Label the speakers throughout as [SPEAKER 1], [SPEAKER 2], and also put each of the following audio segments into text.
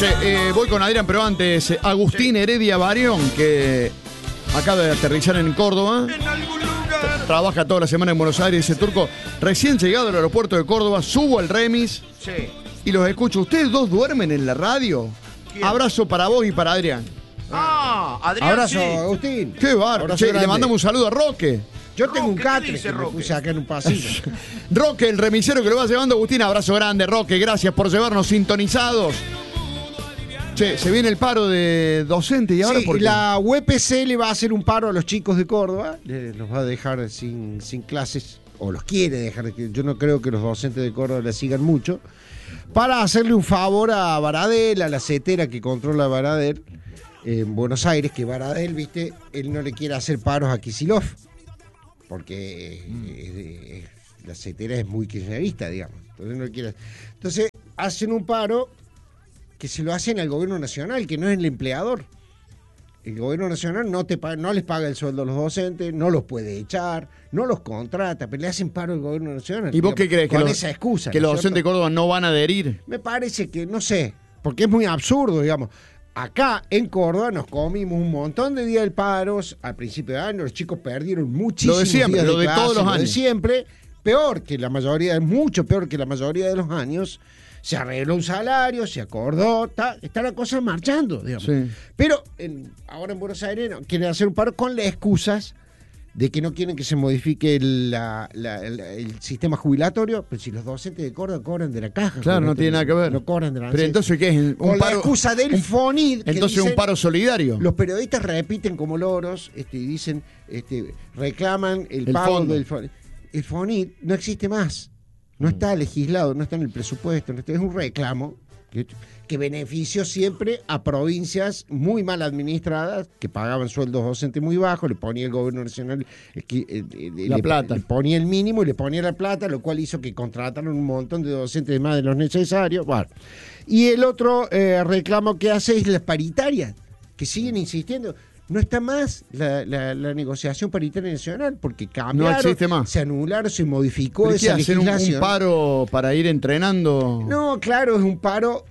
[SPEAKER 1] Voy con Adrián, pero antes, Agustín Heredia Barión, que acaba de aterrizar en Córdoba. Trabaja toda la semana en Buenos Aires, ese turco. Recién llegado al aeropuerto de Córdoba, subo al remis y los escucho. ¿Ustedes dos duermen en la radio? ¿Quién? Abrazo para vos y para Adrián.
[SPEAKER 2] Adrián. Abrazo, sí. Agustín.
[SPEAKER 1] Qué bárbaro. Le mandamos un saludo a Roque.
[SPEAKER 2] Yo tengo un catre que me puse acá en un pasillo.
[SPEAKER 1] Roque, el remisero que lo va llevando. Agustín, abrazo grande, Roque. Gracias por llevarnos sintonizados. Che, se viene el paro de docente y ahora
[SPEAKER 2] sí, la UPC le va a hacer un paro a los chicos de Córdoba. Los va a dejar sin clases, o los quiere dejar. Yo no creo que los docentes de Córdoba le sigan mucho. Para hacerle un favor a Baradel, a la CETERA que controla Baradel en Buenos Aires, que Baradel, viste, él no le quiere hacer paros a Kicillof. Porque la CETERA es muy kirchnerista, digamos. Entonces no quiere. Entonces hacen un paro que se lo hacen al gobierno nacional, que no es el empleador. El gobierno nacional no les paga el sueldo a los docentes, no los puede echar, no los contrata, pero le hacen paro al gobierno nacional.
[SPEAKER 1] ¿Y vos qué crees?
[SPEAKER 2] Con esa excusa.
[SPEAKER 1] ¿Que los docentes de Córdoba no van a adherir?
[SPEAKER 2] Me parece que, no sé, porque es muy absurdo, digamos. Acá en Córdoba nos comimos un montón de días del paro al principio de año, los chicos perdieron muchísimos
[SPEAKER 1] días de clase. Lo de todos los años.
[SPEAKER 2] De siempre, mucho peor que la mayoría de los años. Se arregló un salario, se acordó, está la cosa marchando, digamos. Sí. Pero ahora en Buenos Aires quieren hacer un paro con las excusas de que no quieren que se modifique el sistema jubilatorio, pero si los docentes de Córdoba cobran de la caja.
[SPEAKER 1] Claro, no tiene nada que ver.
[SPEAKER 2] No cobran de la
[SPEAKER 1] Pero entonces, ¿qué es? ¿Un
[SPEAKER 2] con
[SPEAKER 1] paro,
[SPEAKER 2] la excusa del FONID.
[SPEAKER 1] Entonces dicen, un paro solidario.
[SPEAKER 2] Los periodistas repiten como loros y dicen, reclaman el pago
[SPEAKER 1] fondo.
[SPEAKER 2] Del FONID. El FONID no existe más. No está legislado, no está en el presupuesto, es un reclamo que benefició siempre a provincias muy mal administradas, que pagaban sueldos docentes muy bajos, le ponía el gobierno nacional
[SPEAKER 1] la plata.
[SPEAKER 2] Le ponía el mínimo y le ponía la plata, lo cual hizo que contrataron un montón de docentes más de los necesarios. Bueno. Y el otro reclamo que hace es las paritarias, que siguen insistiendo. No está más la negociación paritaria nacional porque cambiaron,
[SPEAKER 1] no existe más.
[SPEAKER 2] Se anularon, se modificó esa
[SPEAKER 1] hacer
[SPEAKER 2] legislación.
[SPEAKER 1] ¿Un paro para ir entrenando?
[SPEAKER 2] No, claro, es un paro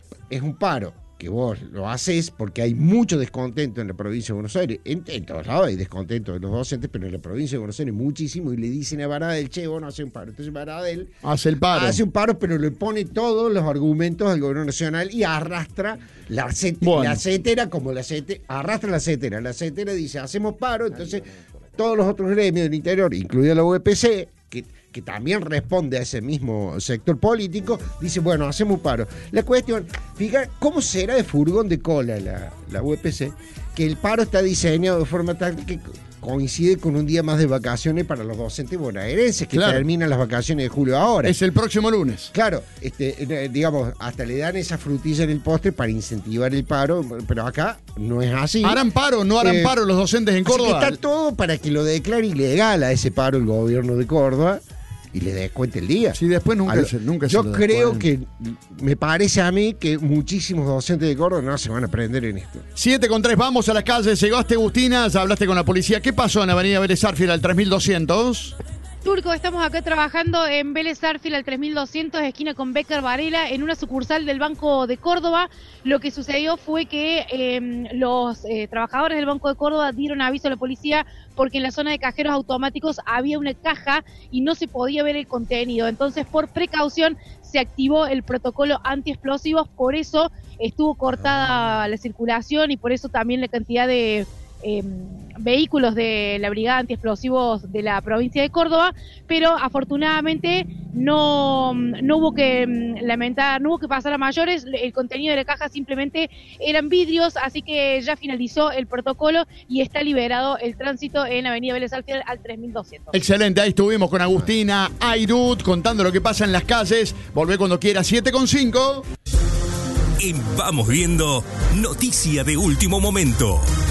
[SPEAKER 2] que vos lo haces porque hay mucho descontento en la provincia de Buenos Aires. En todos lados hay descontento de los docentes, pero en la provincia de Buenos Aires muchísimo, y le dicen a Baradel, che, vos no haces un paro. Entonces Baradel
[SPEAKER 1] hace un paro,
[SPEAKER 2] pero le pone todos los argumentos al gobierno nacional y arrastra la CETERA como la CETERA, arrastra la CETERA. La CETERA dice, hacemos paro, entonces todos los otros gremios del interior, incluida la UPC, que también responde a ese mismo sector político, dice, bueno, hacemos un paro. La cuestión, fíjate, ¿cómo será de furgón de cola la UPC? Que el paro está diseñado de forma tal que coincide con un día más de vacaciones para los docentes bonaerenses, que terminan las vacaciones de julio ahora.
[SPEAKER 1] Es el próximo lunes.
[SPEAKER 2] Claro, digamos, hasta le dan esa frutilla en el postre para incentivar el paro, pero acá no es así.
[SPEAKER 1] ¿Harán paro o no harán paro los docentes en Córdoba?
[SPEAKER 2] Así que está todo para que lo declare ilegal a ese paro el gobierno de Córdoba y le descuente el día.
[SPEAKER 1] Sí, después nunca
[SPEAKER 2] yo creo que, me parece a mí que muchísimos docentes de Córdoba no se van a prender en esto.
[SPEAKER 1] 7:03, vamos a las calles. Llegaste, Agustina, ya hablaste con la policía. ¿Qué pasó en Avenida Vélez Sarsfield al 3200?
[SPEAKER 3] Turco, estamos acá trabajando en Vélez Sarsfield al 3200, esquina con Becker Varela, en una sucursal del Banco de Córdoba. Lo que sucedió fue que los trabajadores del Banco de Córdoba dieron aviso a la policía porque en la zona de cajeros automáticos había una caja y no se podía ver el contenido. Entonces, por precaución, se activó el protocolo antiexplosivos, por eso estuvo cortada la circulación y por eso también la cantidad de vehículos de la Brigada Antiexplosivos de la provincia de Córdoba, pero afortunadamente no hubo que lamentar, no hubo que pasar a mayores. El contenido de la caja simplemente eran vidrios, así que ya finalizó el protocolo y está liberado el tránsito en Avenida Vélez Sarsfield al 3200.
[SPEAKER 1] Excelente, ahí estuvimos con Agustina Airut contando lo que pasa en las calles. Volvé cuando quiera, 7:05.
[SPEAKER 4] Vamos viendo, noticia de último momento.